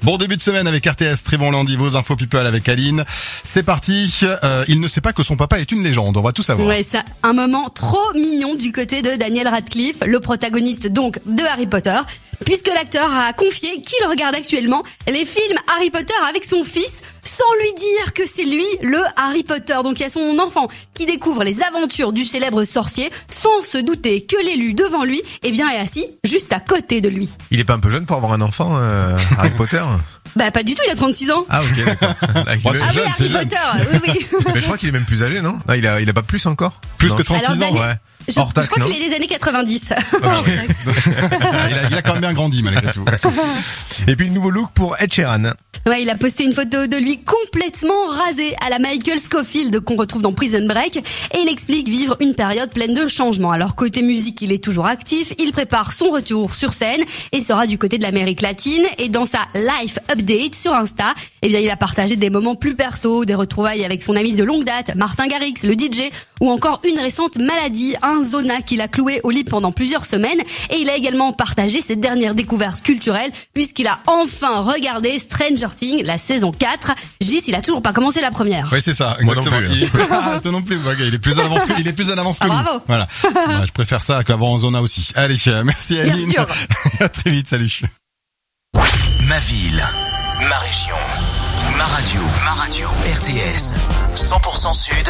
Bon début de semaine avec RTS, très bon lundi, vos infos people avec Aline. C'est parti, il ne sait pas que son papa est une légende, on va tout savoir. Ouais, c'est un moment trop mignon du côté de Daniel Radcliffe, le protagoniste donc de Harry Potter, puisque l'acteur a confié qu'il regarde actuellement les films Harry Potter avec son fils, sans lui dire que c'est lui le Harry Potter. Donc il y a son enfant qui découvre les aventures du célèbre sorcier sans se douter que l'élu devant lui est assis juste à côté de lui. Il est pas un peu jeune pour avoir un enfant, Harry Potter? Bah pas du tout, il a 36 ans. Ah ok, d'accord. Là, Bon, Ah oui, jeune, c'est Harry jeune. Potter, oui. Mais je crois qu'il est même plus âgé, non? Ah, il a pas plus encore? Plus Non. que 36 Alors, ans, Daniel- Ouais. Je Hors taxe, crois non? qu'il est des années 90. il a quand même bien grandi malgré tout. Et puis, le nouveau look pour Ed Sheeran. Ouais, il a posté une photo de lui complètement rasé à la Michael Scofield qu'on retrouve dans Prison Break et il explique vivre une période pleine de changements. Alors côté musique, il est toujours actif, il prépare son retour sur scène et sera du côté de l'Amérique latine et dans sa life update sur Insta, il a partagé des moments plus perso, des retrouvailles avec son ami de longue date, Martin Garrix, le DJ, ou encore une récente maladie, un zona qu'il a cloué au lit pendant plusieurs semaines et il a également partagé ses dernières découvertes culturelles puisqu'il a enfin regardé Stranger Things, la saison 4. Gis, il a toujours pas commencé la première. Oui, c'est ça, Moi non exactement. plus. Toi non plus, il est plus à l'avance que nous. Bravo. Voilà. Bah, je préfère ça qu'avant en Zona aussi. Allez, merci Aline. Bien sûr. À très vite, salut. Ma ville, ma région, ma radio, RTS. 100% Sud,